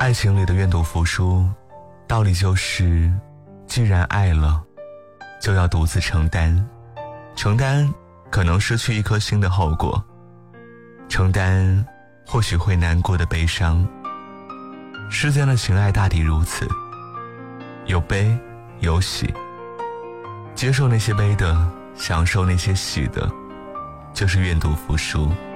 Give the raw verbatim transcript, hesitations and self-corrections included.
爱情里的愿赌服输，道理就是既然爱了，就要独自承担，承担可能失去一颗心的后果，承担或许会难过的悲伤。世间的情爱大抵如此，有悲有喜，接受那些悲的，享受那些喜的，就是愿赌服输。